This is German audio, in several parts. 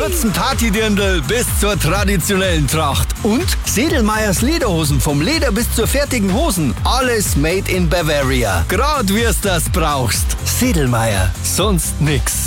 kurzen Partydirndl bis zur traditionellen Tracht. Und Sedlmayrs Lederhosen, vom Leder bis zur fertigen Hosen. Alles made in Bavaria. Grad wie's das brauchst. Sedlmayr, sonst nix.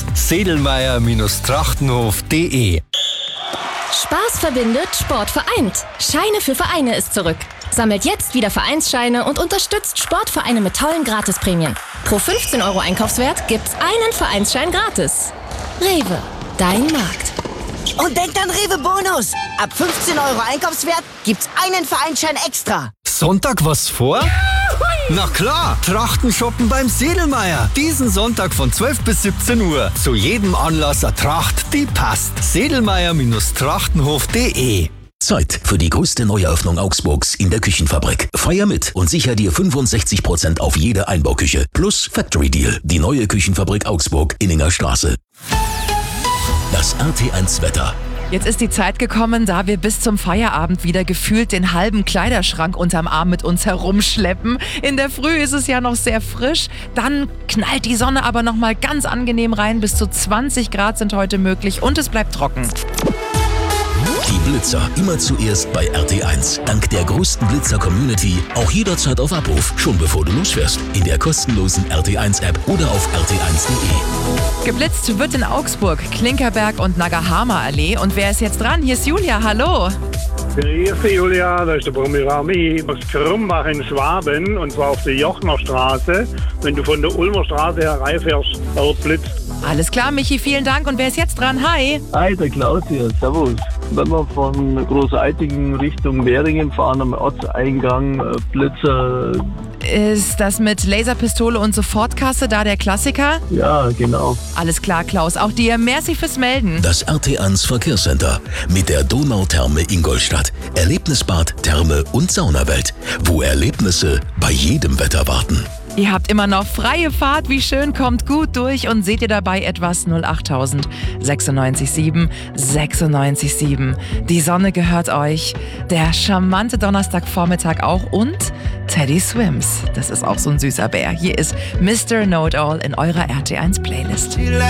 Sedlmayr-Trachtenhof.de. Spaß verbindet, Sport vereint. Scheine für Vereine ist zurück. Sammelt jetzt wieder Vereinsscheine und unterstützt Sportvereine mit tollen Gratisprämien. Pro 15 € Einkaufswert gibt's einen Vereinsschein gratis. Rewe, dein Markt. Und denkt an Rewe Bonus. Ab 15 € Einkaufswert gibt's einen Vereinsschein extra. Sonntag was vor? Na klar, Trachten shoppen beim Sedlmayr. Diesen Sonntag von 12 bis 17 Uhr. Zu jedem Anlass eine Tracht, die passt. Sedlmayr-Trachtenhof.de. Zeit für die größte Neueröffnung Augsburgs in der Küchenfabrik. Feier mit und sicher dir 65% auf jede Einbauküche. Plus Factory Deal. Die neue Küchenfabrik Augsburg, Inninger Straße. Das RT1 Wetter. Jetzt ist die Zeit gekommen, da wir bis zum Feierabend wieder gefühlt den halben Kleiderschrank unterm Arm mit uns herumschleppen. In der Früh ist es ja noch sehr frisch, dann knallt die Sonne aber nochmal ganz angenehm rein. Bis zu 20 Grad sind heute möglich und es bleibt trocken. Die Blitzer immer zuerst bei RT1. Dank der größten Blitzer-Community auch jederzeit auf Abruf, schon bevor du losfährst. In der kostenlosen RT1-App oder auf rt1.de. Geblitzt wird in Augsburg, Klinkerberg und Nagahama-Allee. Und wer ist jetzt dran? Hier ist Julia, hallo. Grüß dich, Julia, da ist der Promirami aus Krumbach in Schwaben, und zwar auf der Jochner Straße. Wenn du von der Ulmer Straße hereinfährst, dort blitzt. Alles klar, Michi, vielen Dank. Und wer ist jetzt dran? Hi. Hi, der Klaus hier, servus. Wenn wir von Großeitigen Richtung Währingen fahren, am Ortseingang, Blitzer. Ist das mit Laserpistole und Sofortkasse da der Klassiker? Ja, genau. Alles klar, Klaus. Auch dir merci fürs Melden. Das RT1 Verkehrscenter mit der Donautherme Ingolstadt. Erlebnisbad, Therme und Saunawelt, wo Erlebnisse bei jedem Wetter warten. Ihr habt immer noch freie Fahrt, wie schön, kommt gut durch und seht ihr dabei etwas 08000 967 967. Die Sonne gehört euch, der charmante Donnerstagvormittag auch und Teddy Swims. Das ist auch so ein süßer Bär. Hier ist Mr. Know-It-All in eurer RT1 Playlist.